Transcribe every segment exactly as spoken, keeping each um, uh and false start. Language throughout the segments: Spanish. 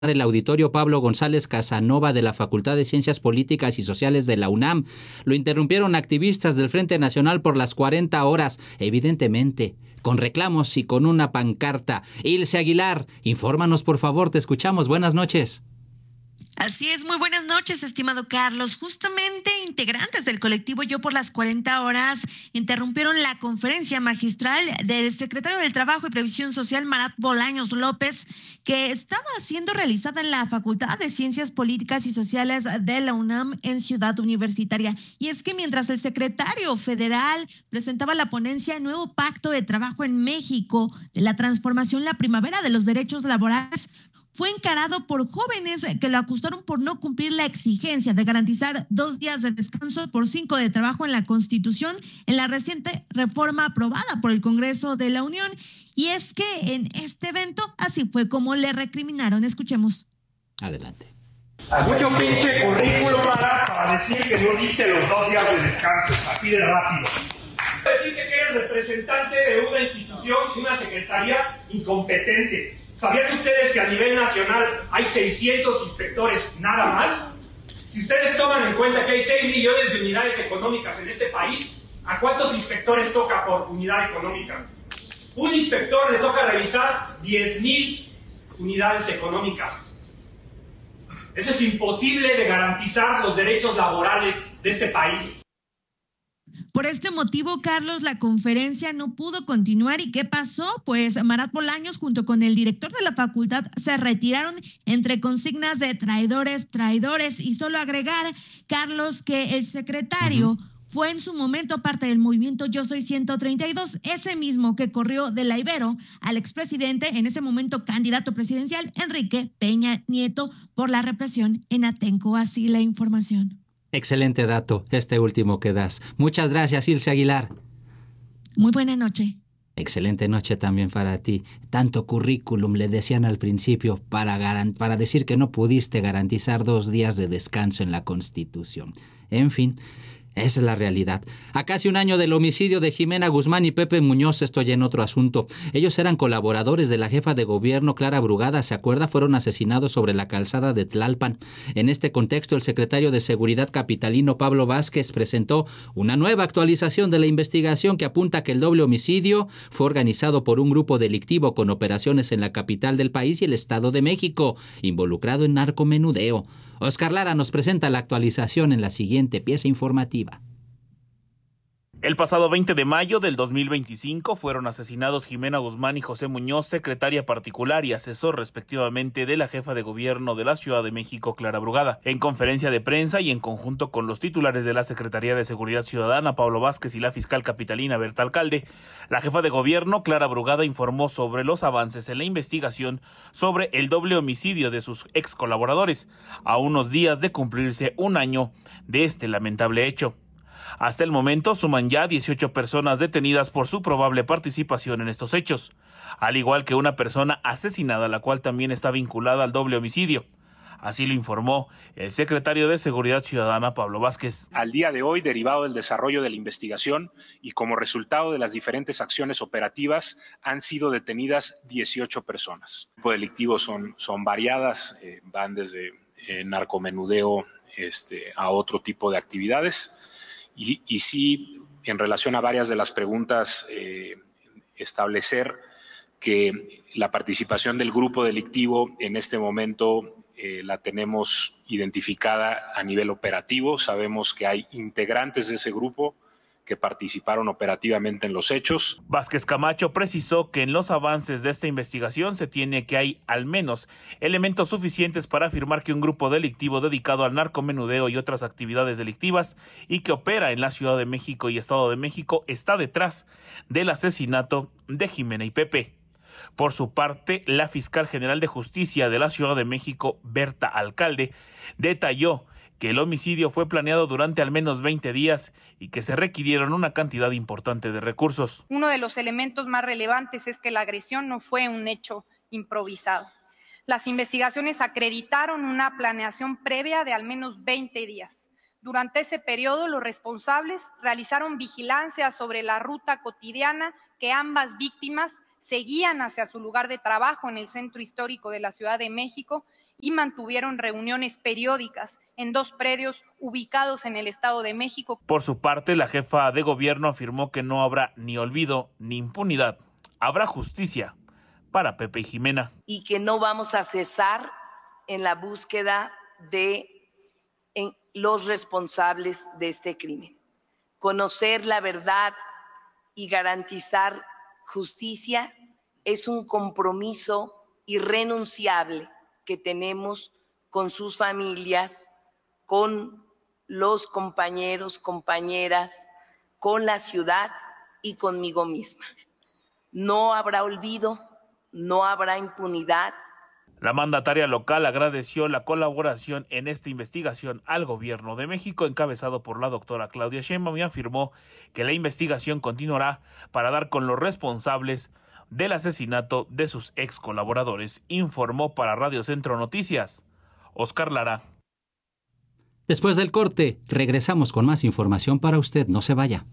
el auditorio Pablo González Casanova de la Facultad de Ciencias Políticas y Sociales de la UNAM. Lo interrumpieron activistas del Frente Nacional por las cuarenta horas, evidentemente con reclamos y con una pancarta. Ilse Aguilar, infórmanos por favor, te escuchamos. Buenas noches. Así es, muy buenas noches, estimado Carlos. Justamente integrantes del colectivo Yo por las cuarenta horas interrumpieron la conferencia magistral del secretario del Trabajo y Previsión Social, Marat Bolaños López, que estaba siendo realizada en la Facultad de Ciencias Políticas y Sociales de la UNAM en Ciudad Universitaria. Y es que mientras el secretario federal presentaba la ponencia Nuevo Pacto de Trabajo en México de la transformación, la primavera de los derechos laborales, fue encarado por jóvenes que lo acusaron por no cumplir la exigencia de garantizar dos días de descanso por cinco de trabajo en la Constitución en la reciente reforma aprobada por el Congreso de la Unión. Y es que en este evento así fue como le recriminaron. Escuchemos. Adelante. Mucho pinche currículum para decir que no diste los dos días de descanso, así de rápido. Decir que eres representante de una institución y una secretaría incompetente. ¿Sabían ustedes que a nivel nacional hay seiscientos inspectores nada más? Si ustedes toman en cuenta que hay seis millones de unidades económicas en este país, ¿a cuántos inspectores toca por unidad económica? Un inspector le toca revisar diez mil unidades económicas. Eso es imposible de garantizar los derechos laborales de este país. Por este motivo, Carlos, la conferencia no pudo continuar. ¿Y qué pasó? Pues Marat Bolaños, junto con el director de la facultad, se retiraron entre consignas de traidores, traidores. Y solo agregar, Carlos, que el secretario uh-huh. fue en su momento parte del movimiento Yo Soy ciento treinta y dos, ese mismo que corrió de la Ibero al expresidente, en ese momento candidato presidencial, Enrique Peña Nieto, por la represión en Atenco. Así la información. Excelente dato, este último que das. Muchas gracias, Ilse Aguilar. Muy buena noche. Excelente noche también para ti. Tanto currículum le decían al principio para, garant- para decir que no pudiste garantizar dos días de descanso en la Constitución. En fin, esa es la realidad. A casi un año del homicidio de Jimena Guzmán y Pepe Muñoz, estoy en otro asunto. Ellos eran colaboradores de la jefa de gobierno Clara Brugada, ¿se acuerda? Fueron asesinados sobre la calzada de Tlalpan. En este contexto, el secretario de Seguridad capitalino Pablo Vázquez presentó una nueva actualización de la investigación que apunta que el doble homicidio fue organizado por un grupo delictivo con operaciones en la capital del país y el Estado de México, involucrado en narcomenudeo. Oscar Lara nos presenta la actualización en la siguiente pieza informativa. El pasado veinte de mayo del dos mil veinticinco fueron asesinados Jimena Guzmán y José Muñoz, secretaria particular y asesor respectivamente de la jefa de gobierno de la Ciudad de México, Clara Brugada. En conferencia de prensa y en conjunto con los titulares de la Secretaría de Seguridad Ciudadana, Pablo Vázquez, y la fiscal capitalina, Berta Alcalde, la jefa de gobierno, Clara Brugada, informó sobre los avances en la investigación sobre el doble homicidio de sus ex colaboradores, a unos días de cumplirse un año de este lamentable hecho. Hasta el momento suman ya dieciocho personas detenidas por su probable participación en estos hechos, al igual que una persona asesinada, la cual también está vinculada al doble homicidio. Así lo informó el secretario de Seguridad Ciudadana, Pablo Vázquez. Al día de hoy, derivado del desarrollo de la investigación y como resultado de las diferentes acciones operativas, han sido detenidas dieciocho personas. El tipo delictivo son, son variadas, eh, van desde eh, narcomenudeo este, a otro tipo de actividades. Y, y sí, en relación a varias de las preguntas, eh, establecer que la participación del grupo delictivo en este momento eh, la tenemos identificada a nivel operativo. Sabemos que hay integrantes de ese grupo que participaron operativamente en los hechos. Vázquez Camacho precisó que en los avances de esta investigación se tiene que hay al menos elementos suficientes para afirmar que un grupo delictivo dedicado al narcomenudeo y otras actividades delictivas y que opera en la Ciudad de México y Estado de México está detrás del asesinato de Jimena y Pepe. Por su parte, la fiscal general de Justicia de la Ciudad de México, Berta Alcalde, detalló que el homicidio fue planeado durante al menos veinte días y que se requirieron una cantidad importante de recursos. Uno de los elementos más relevantes es que la agresión no fue un hecho improvisado. Las investigaciones acreditaron una planeación previa de al menos veinte días. Durante ese periodo, los responsables realizaron vigilancia sobre la ruta cotidiana que ambas víctimas seguían hacia su lugar de trabajo en el centro histórico de la Ciudad de México y mantuvieron reuniones periódicas en dos predios ubicados en el Estado de México. Por su parte, la jefa de gobierno afirmó que no habrá ni olvido ni impunidad. Habrá justicia para Pepe y Jimena. Y que no vamos a cesar en la búsqueda de en los responsables de este crimen. Conocer la verdad y garantizar justicia es un compromiso irrenunciable que tenemos con sus familias, con los compañeros, compañeras, con la ciudad y conmigo misma. No habrá olvido, no habrá impunidad. La mandataria local agradeció la colaboración en esta investigación al gobierno de México, encabezado por la doctora Claudia Sheinbaum, y afirmó que la investigación continuará para dar con los responsables del asesinato de sus ex colaboradores. Informó para Radio Centro Noticias, Oscar Lara. Después del corte, regresamos con más información para usted. No se vaya.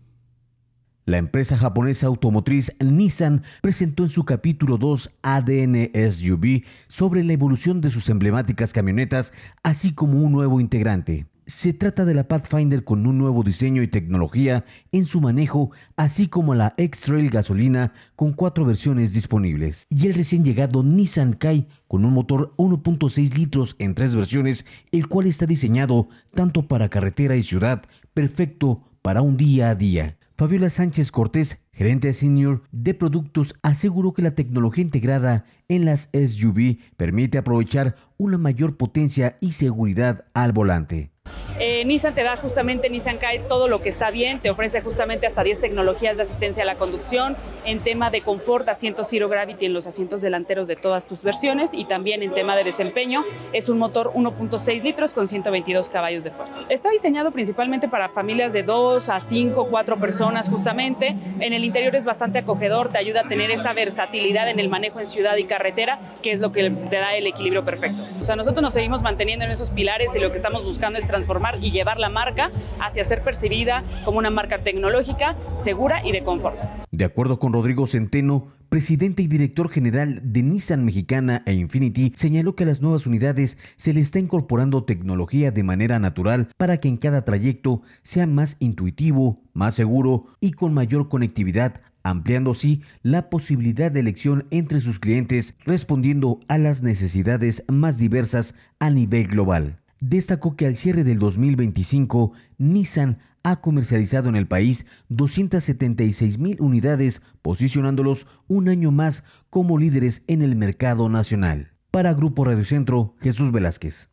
La empresa japonesa automotriz Nissan presentó en su capítulo dos A D N S U V sobre la evolución de sus emblemáticas camionetas, así como un nuevo integrante. Se trata de la Pathfinder con un nuevo diseño y tecnología en su manejo, así como la X-Trail gasolina con cuatro versiones disponibles. Y el recién llegado Nissan Kai con un motor uno punto seis litros en tres versiones, el cual está diseñado tanto para carretera y ciudad, perfecto para un día a día. Fabiola Sánchez Cortés, gerente senior de productos, aseguró que la tecnología integrada en las S U V permite aprovechar una mayor potencia y seguridad al volante. Eh, Nissan te da justamente, Nissan Kai, todo lo que está bien, te ofrece justamente hasta diez tecnologías de asistencia a la conducción, en tema de confort, asientos Zero Gravity en los asientos delanteros de todas tus versiones, y también en tema de desempeño, es un motor uno punto seis litros con ciento veintidós caballos de fuerza. Está diseñado principalmente para familias de dos a cinco, cuatro personas justamente. En el interior es bastante acogedor, te ayuda a tener esa versatilidad en el manejo en ciudad y carretera, que es lo que te da el equilibrio perfecto. O sea, nosotros nos seguimos manteniendo en esos pilares y lo que estamos buscando es transformar y llevar la marca hacia ser percibida como una marca tecnológica, segura y de confort. De acuerdo con Rodrigo Centeno, presidente y director general de Nissan Mexicana e Infiniti, señaló que a las nuevas unidades se le está incorporando tecnología de manera natural para que en cada trayecto sea más intuitivo, más seguro y con mayor conectividad, ampliando así la posibilidad de elección entre sus clientes, respondiendo a las necesidades más diversas a nivel global. Destacó que al cierre del dos mil veinticinco, Nissan ha comercializado en el país doscientas setenta y seis mil unidades, posicionándolos un año más como líderes en el mercado nacional. Para Grupo Radio Centro, Jesús Velázquez.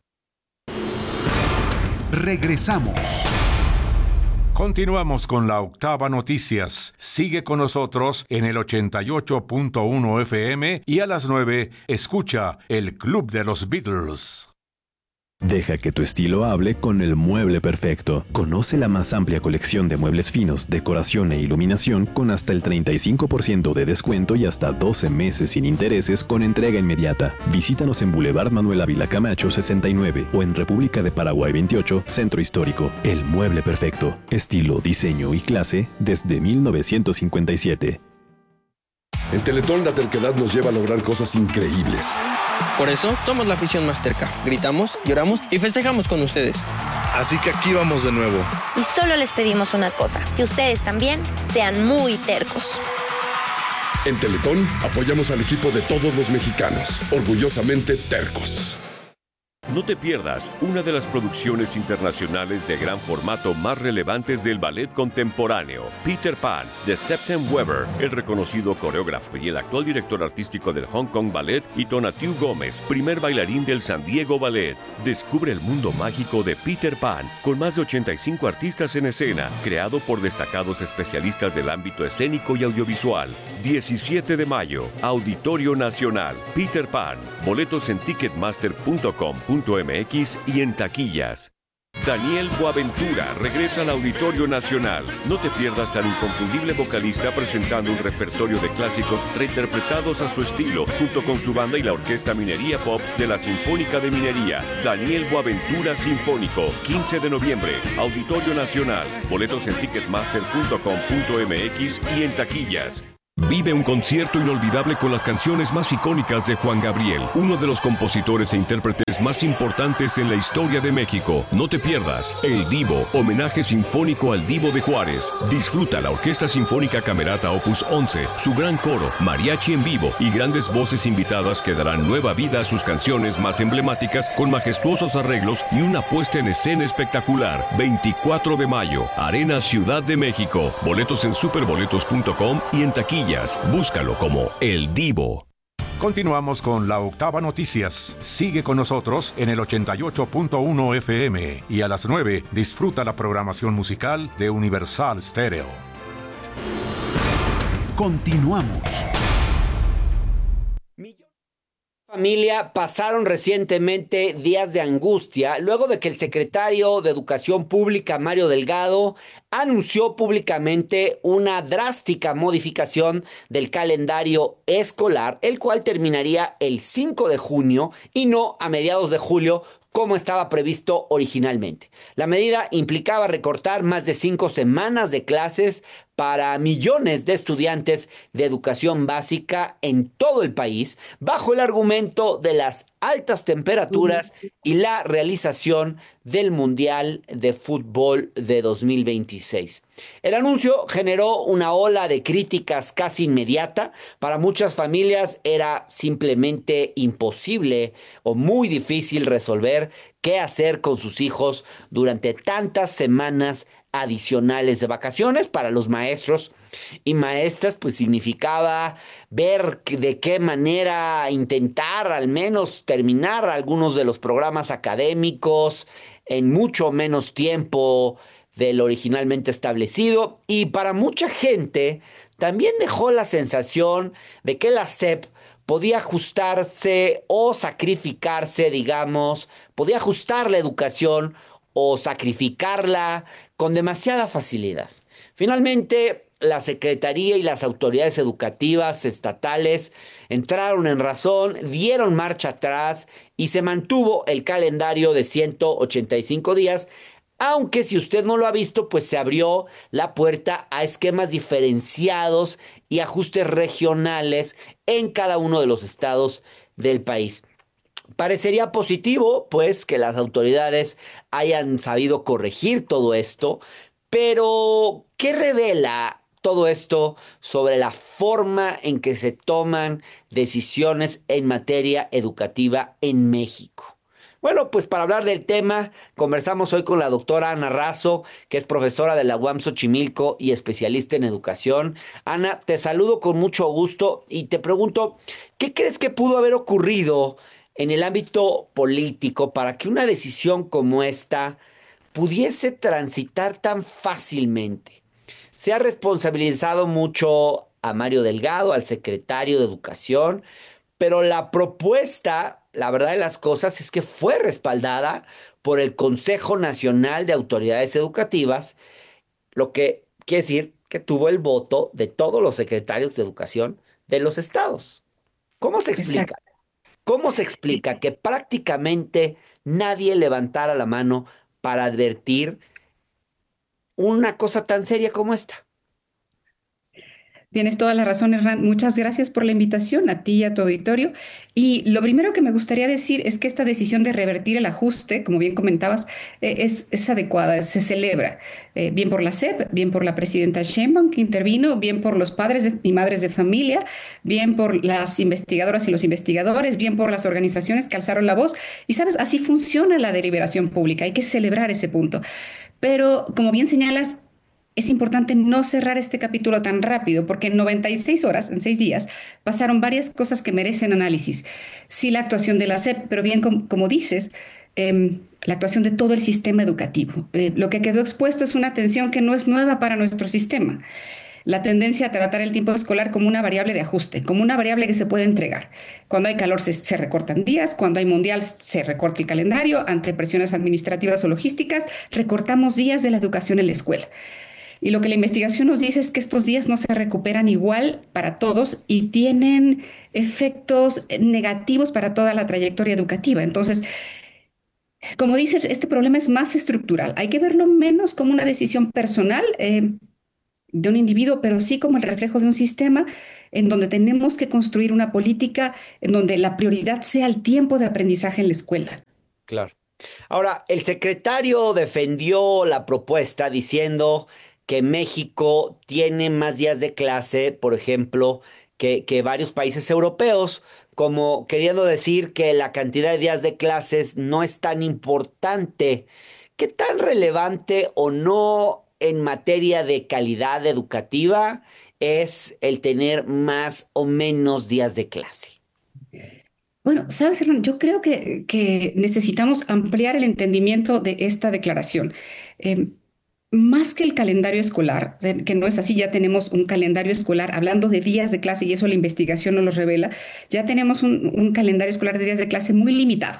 Regresamos. Continuamos con la Octava Noticias. Sigue con nosotros en el ochenta y ocho punto uno F M y a las nueve escucha el Club de los Beatles. Deja que tu estilo hable con el mueble perfecto. Conoce la más amplia colección de muebles finos, decoración e iluminación con hasta el treinta y cinco por ciento de descuento y hasta doce meses sin intereses con entrega inmediata. Visítanos en Boulevard Manuel Ávila Camacho sesenta y nueve o en República de Paraguay veintiocho, Centro Histórico. El mueble perfecto. Estilo, diseño y clase desde mil novecientos cincuenta y siete. En Teletón la terquedad nos lleva a lograr cosas increíbles. Por eso somos la afición más terca. Gritamos, lloramos y festejamos con ustedes. Así que aquí vamos de nuevo. Y solo les pedimos una cosa, que ustedes también sean muy tercos. En Teletón apoyamos al equipo de todos los mexicanos, orgullosamente tercos. No te pierdas una de las producciones internacionales de gran formato más relevantes del ballet contemporáneo, Peter Pan, de Septem Weber, el reconocido coreógrafo y el actual director artístico del Hong Kong Ballet, y Tonatiuh Gómez, primer bailarín del San Diego Ballet. Descubre el mundo mágico de Peter Pan, con más de ochenta y cinco artistas en escena, creado por destacados especialistas del ámbito escénico y audiovisual. diecisiete de mayo, Auditorio Nacional, Peter Pan. Boletos en ticketmaster punto com punto m x y en taquillas. Daniel Boaventura regresa al Auditorio Nacional. No te pierdas al inconfundible vocalista presentando un repertorio de clásicos reinterpretados a su estilo, junto con su banda y la Orquesta Minería Pops de la Sinfónica de Minería. Daniel Boaventura Sinfónico, quince de noviembre, Auditorio Nacional. Boletos en ticketmaster punto com punto m x y en taquillas. Vive un concierto inolvidable con las canciones más icónicas de Juan Gabriel, uno de los compositores e intérpretes más importantes en la historia de México. No te pierdas El Divo, homenaje sinfónico al Divo de Juárez. Disfruta la Orquesta Sinfónica Camerata Opus once, su gran coro, mariachi en vivo y grandes voces invitadas que darán nueva vida a sus canciones más emblemáticas con majestuosos arreglos y una puesta en escena espectacular. veinticuatro de mayo, Arena Ciudad de México. Boletos en superboletos punto com y en taquilla. Búscalo como El Divo. Continuamos con la Octava Noticias. Sigue con nosotros en el ochenta y ocho punto uno F M y a las nueve disfruta la programación musical de Universal Stereo. Continuamos. Familia pasaron recientemente días de angustia luego de que el secretario de Educación Pública, Mario Delgado, anunció públicamente una drástica modificación del calendario escolar, el cual terminaría el cinco de junio y no a mediados de julio, como estaba previsto originalmente. La medida implicaba recortar más de cinco semanas de clases para millones de estudiantes de educación básica en todo el país, bajo el argumento de las altas temperaturas y la realización del Mundial de Fútbol de dos mil veintiséis. El anuncio generó una ola de críticas casi inmediata. Para muchas familias era simplemente imposible o muy difícil resolver qué hacer con sus hijos durante tantas semanas adicionales de vacaciones. Para los maestros y maestras, pues significaba ver de qué manera intentar al menos terminar algunos de los programas académicos en mucho menos tiempo del originalmente establecido. Y para mucha gente también dejó la sensación de que la S E P podía ajustarse o sacrificarse, digamos, podía ajustar la educación o sacrificarla con demasiada facilidad. Finalmente, la Secretaría y las autoridades educativas estatales entraron en razón, dieron marcha atrás y se mantuvo el calendario de ciento ochenta y cinco días, aunque si usted no lo ha visto, pues se abrió la puerta a esquemas diferenciados y ajustes regionales en cada uno de los estados del país. Parecería positivo, pues, que las autoridades hayan sabido corregir todo esto, pero ¿qué revela todo esto sobre la forma en que se toman decisiones en materia educativa en México? Bueno, pues para hablar del tema, conversamos hoy con la doctora Ana Razo, que es profesora de la U A M Xochimilco y especialista en educación. Ana, te saludo con mucho gusto y te pregunto, ¿qué crees que pudo haber ocurrido en el ámbito político para que una decisión como esta pudiese transitar tan fácilmente? Se ha responsabilizado mucho a Mario Delgado, al secretario de Educación, pero la propuesta, la verdad de las cosas, es que fue respaldada por el Consejo Nacional de Autoridades Educativas, lo que quiere decir que tuvo el voto de todos los secretarios de educación de los estados. ¿Cómo se explica? Exacto. ¿Cómo se explica que prácticamente nadie levantara la mano para advertir una cosa tan seria como esta? Tienes toda la razón, Hernán. Muchas gracias por la invitación a ti y a tu auditorio. Y lo primero que me gustaría decir es que esta decisión de revertir el ajuste, como bien comentabas, eh, es, es adecuada, se celebra. Eh, bien por la S E P, bien por la presidenta Sheinbaum que intervino, bien por los padres de, y madres de familia, bien por las investigadoras y los investigadores, bien por las organizaciones que alzaron la voz. Y sabes, así funciona la deliberación pública. Hay que celebrar ese punto. Pero, como bien señalas, es importante no cerrar este capítulo tan rápido, porque en noventa y seis horas, en seis días, pasaron varias cosas que merecen análisis. Sí, la actuación de la S E P, pero bien, como, como dices, eh, la actuación de todo el sistema educativo. Eh, lo que quedó expuesto es una tensión que no es nueva para nuestro sistema. La tendencia a tratar el tiempo escolar como una variable de ajuste, como una variable que se puede entregar. Cuando hay calor se, se recortan días, cuando hay mundial se recorta el calendario, ante presiones administrativas o logísticas, recortamos días de la educación en la escuela. Y lo que la investigación nos dice es que estos días no se recuperan igual para todos y tienen efectos negativos para toda la trayectoria educativa. Entonces, como dices, este problema es más estructural. Hay que verlo menos como una decisión personal, eh, de un individuo, pero sí como el reflejo de un sistema en donde tenemos que construir una política en donde la prioridad sea el tiempo de aprendizaje en la escuela. Claro. Ahora, el secretario defendió la propuesta diciendo que México tiene más días de clase, por ejemplo, que, que varios países europeos, como queriendo decir que la cantidad de días de clases no es tan importante. ¿Qué tan relevante o no en materia de calidad educativa es el tener más o menos días de clase? Bueno, sabes, Hernán, yo creo que, que necesitamos ampliar el entendimiento de esta declaración. Eh, más que el calendario escolar, que no es así, ya tenemos un calendario escolar hablando de días de clase y eso la investigación nos lo revela, ya tenemos un, un calendario escolar de días de clase muy limitado.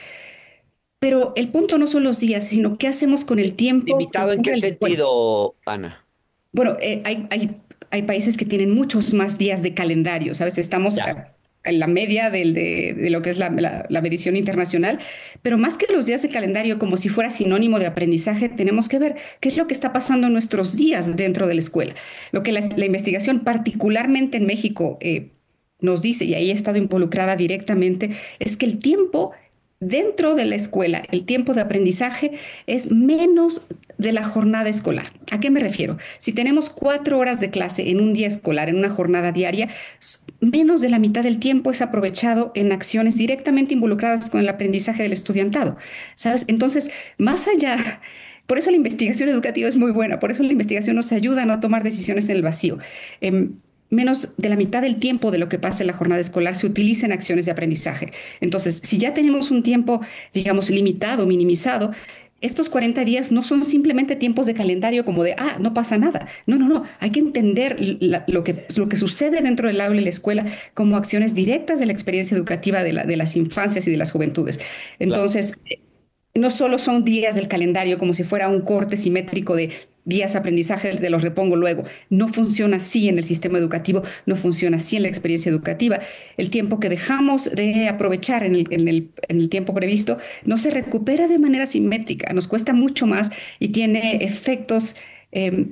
Pero el punto no son los días, sino qué hacemos con el tiempo. ¿Limitado en qué sentido, Ana? Bueno, eh, hay, hay, hay países que tienen muchos más días de calendario, ¿sabes? Estamos a, en la media del, de, de lo que es la, la, la medición internacional, pero más que los días de calendario como si fuera sinónimo de aprendizaje, tenemos que ver qué es lo que está pasando en nuestros días dentro de la escuela. Lo que la, la investigación, particularmente en México, eh, nos dice, y ahí he estado involucrada directamente, es que el tiempo dentro de la escuela, el tiempo de aprendizaje es menos de la jornada escolar. ¿A qué me refiero? Si tenemos cuatro horas de clase en un día escolar, en una jornada diaria, menos de la mitad del tiempo es aprovechado en acciones directamente involucradas con el aprendizaje del estudiantado, ¿sabes? Entonces, más allá... Por eso la investigación educativa es muy buena, por eso la investigación nos ayuda a no tomar decisiones en el vacío. Eh, Menos de la mitad del tiempo de lo que pasa en la jornada escolar se utiliza en acciones de aprendizaje. Entonces, si ya tenemos un tiempo, digamos, limitado, minimizado, estos cuarenta días no son simplemente tiempos de calendario como de, ah, no pasa nada. No, no, no. Hay que entender la, lo, que, lo que sucede dentro del aula y la escuela como acciones directas de la experiencia educativa de, la, de las infancias y de las juventudes. Entonces, claro, no solo son días del calendario como si fuera un corte simétrico de días de aprendizaje, te los repongo luego. No funciona así en el sistema educativo, no funciona así en la experiencia educativa. El tiempo que dejamos de aprovechar en el, en el, en el tiempo previsto no se recupera de manera simétrica, nos cuesta mucho más y tiene efectos eh,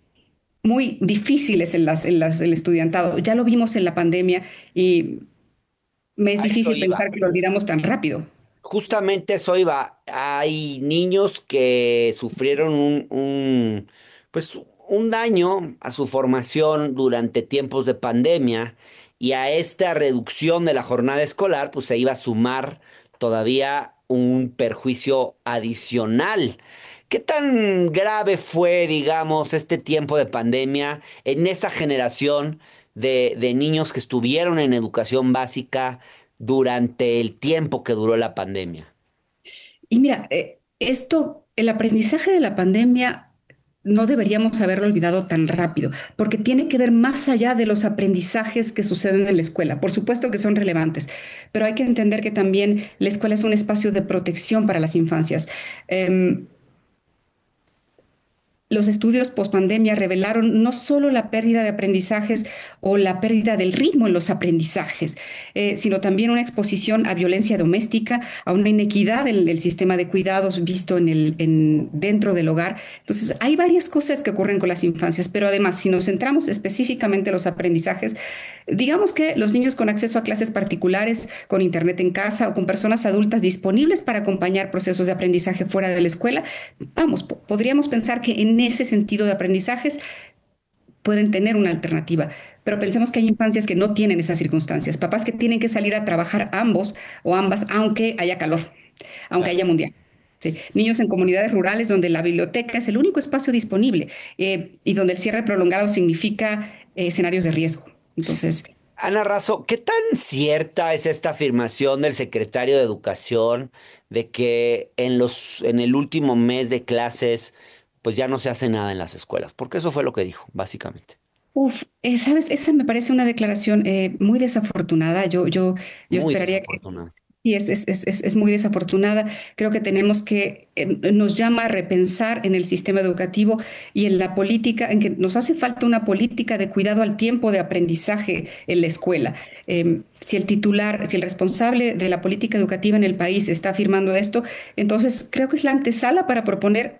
muy difíciles en, las, en las, el estudiantado. Ya lo vimos en la pandemia y me es difícil pensar que lo olvidamos tan rápido. Justamente eso iba. Hay niños que sufrieron un, un, pues un daño a su formación durante tiempos de pandemia y a esta reducción de la jornada escolar pues se iba a sumar todavía un perjuicio adicional. ¿Qué tan grave fue, digamos, este tiempo de pandemia en esa generación de, de niños que estuvieron en educación básica durante el tiempo que duró la pandemia? Y mira, eh, esto, el aprendizaje de la pandemia no deberíamos haberlo olvidado tan rápido, porque tiene que ver más allá de los aprendizajes que suceden en la escuela. Por supuesto que son relevantes, pero hay que entender que también la escuela es un espacio de protección para las infancias. Eh, Los estudios post-pandemia revelaron no solo la pérdida de aprendizajes o la pérdida del ritmo en los aprendizajes, eh, sino también una exposición a violencia doméstica, a una inequidad en el sistema de cuidados visto en el, en, dentro del hogar. Entonces, hay varias cosas que ocurren con las infancias, pero además, si nos centramos específicamente en los aprendizajes, digamos que los niños con acceso a clases particulares, con internet en casa o con personas adultas disponibles para acompañar procesos de aprendizaje fuera de la escuela, vamos, po- podríamos pensar que en ese sentido de aprendizajes pueden tener una alternativa. Pero pensemos que hay infancias que no tienen esas circunstancias, papás que tienen que salir a trabajar ambos o ambas, aunque haya calor, aunque haya mundial. Sí. Niños en comunidades rurales donde la biblioteca es el único espacio disponible eh, y donde el cierre prolongado significa eh, escenarios de riesgo. Entonces, Ana Razo, ¿qué tan cierta es esta afirmación del secretario de Educación de que en los, en el último mes de clases pues ya no se hace nada en las escuelas? Porque eso fue lo que dijo, básicamente. uf, eh, sabes, esa me parece una declaración eh, muy desafortunada. Yo, yo, yo Muy esperaría que desafortunado. sí, es, es, es, es es muy desafortunada. Creo que tenemos que, eh, nos llama a repensar en el sistema educativo y en la política, en que nos hace falta una política de cuidado al tiempo de aprendizaje en la escuela. Eh, si el titular, si el responsable de la política educativa en el país está afirmando esto, entonces creo que es la antesala para proponer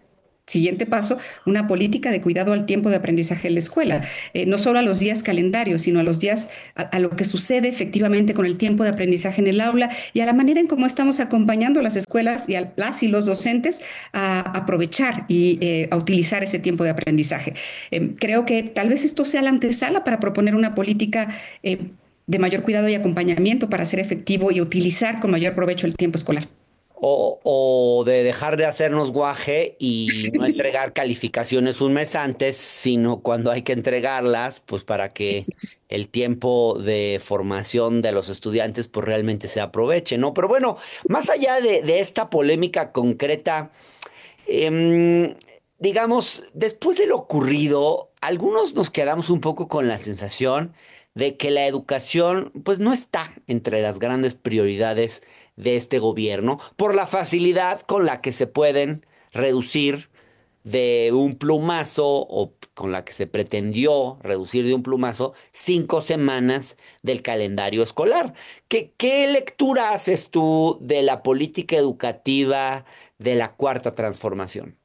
siguiente paso, una política de cuidado al tiempo de aprendizaje en la escuela, eh, no solo a los días calendarios, sino a los días, a, a lo que sucede efectivamente con el tiempo de aprendizaje en el aula y a la manera en cómo estamos acompañando a las escuelas y a las y los docentes a aprovechar y eh, a utilizar ese tiempo de aprendizaje. Eh, creo que tal vez esto sea la antesala para proponer una política eh, de mayor cuidado y acompañamiento para ser efectivo y utilizar con mayor provecho el tiempo escolar. O, o de dejar de hacernos guaje y no entregar calificaciones un mes antes, sino cuando hay que entregarlas, pues para que el tiempo de formación de los estudiantes pues realmente se aproveche, ¿no? Pero bueno, más allá de, de esta polémica concreta, eh, digamos, después de lo ocurrido, algunos nos quedamos un poco con la sensación de que la educación pues no está entre las grandes prioridades de este gobierno por la facilidad con la que se pueden reducir de un plumazo o con la que se pretendió reducir de un plumazo cinco semanas del calendario escolar. ¿Qué, qué lectura haces tú de la política educativa de la Cuarta Transformación?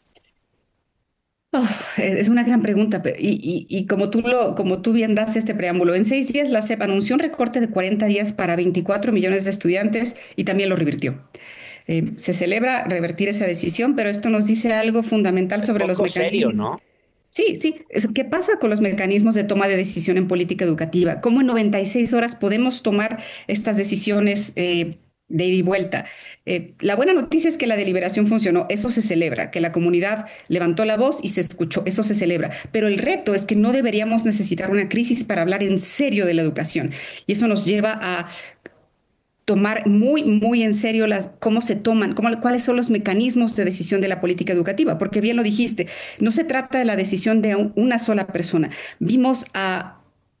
Oh, es una gran pregunta y, y, y como, tú lo, como tú bien das este preámbulo, en seis días la S E P anunció un recorte de cuarenta días para veinticuatro millones de estudiantes y también lo revirtió. Eh, se celebra revertir esa decisión, pero esto nos dice algo fundamental es sobre los mecanismos. Serio, ¿no? Sí, sí. ¿Qué pasa con los mecanismos de toma de decisión en política educativa? ¿Cómo en noventa y seis horas podemos tomar estas decisiones eh, de ida y vuelta? Eh, la buena noticia es que la deliberación funcionó, eso se celebra, que la comunidad levantó la voz y se escuchó, eso se celebra. Pero el reto es que no deberíamos necesitar una crisis para hablar en serio de la educación. Y eso nos lleva a tomar muy, muy en serio las, cómo se toman, cómo, cuáles son los mecanismos de decisión de la política educativa. Porque bien lo dijiste, no se trata de la decisión de un, una sola persona. Vimos a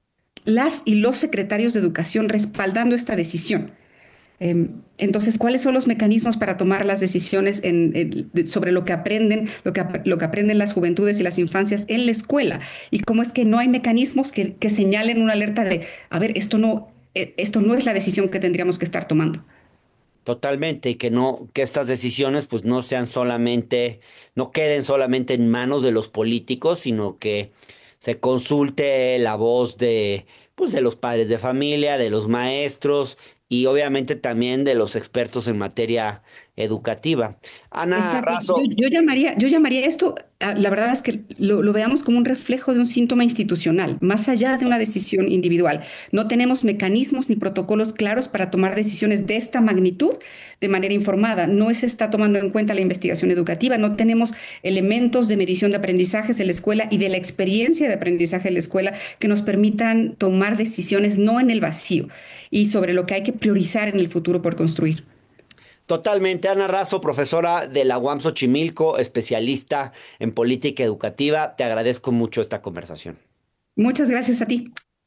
las y los secretarios de educación respaldando esta decisión. Entonces, ¿cuáles son los mecanismos para tomar las decisiones en, en, sobre lo que aprenden, lo que, lo que aprenden las juventudes y las infancias en la escuela? Y cómo es que no hay mecanismos que, que señalen una alerta de, a ver, esto no, esto no es la decisión que tendríamos que estar tomando. Totalmente, y que no, que estas decisiones pues no sean solamente, no queden solamente en manos de los políticos, sino que se consulte la voz de, pues, de los padres de familia, de los maestros y obviamente también de los expertos en materia educativa. Ana Exacto. Razo. Yo, yo, llamaría, yo llamaría esto, la verdad es que lo, lo veamos como un reflejo de un síntoma institucional, más allá de una decisión individual. No tenemos mecanismos ni protocolos claros para tomar decisiones de esta magnitud de manera informada. No se está tomando en cuenta la investigación educativa, no tenemos elementos de medición de aprendizajes en la escuela y de la experiencia de aprendizaje en la escuela que nos permitan tomar decisiones no en el vacío y sobre lo que hay que priorizar en el futuro por construir. Totalmente. Ana Razo, profesora de la U A M Xochimilco, especialista en política educativa. Te agradezco mucho esta conversación. Muchas gracias a ti.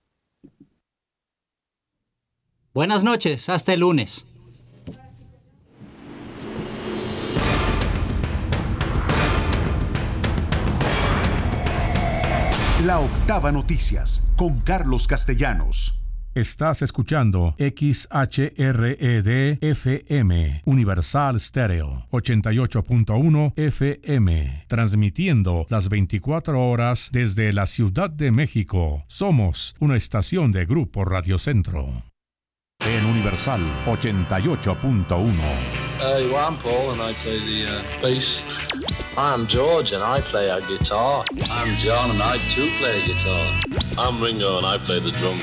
Buenas noches, hasta el lunes. La Octava Noticias, con Carlos Castellanos. Estás escuchando X H R E D F M, Universal Stereo, ochenta y ocho punto uno F M, transmitiendo las veinticuatro horas desde la Ciudad de México. Somos una estación de Grupo Radio Centro. En Universal ochenta y ocho punto uno. Hey, well, I'm Paul and I play the uh, bass. I'm George and I play a guitar. I'm John and I too play a guitar. I'm Ringo and I play the drums.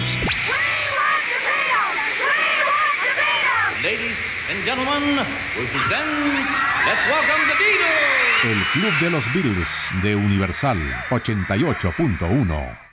Ladies and gentlemen, we present, let's welcome the Beatles. El Club de los Beatles de Universal ochenta y ocho punto uno.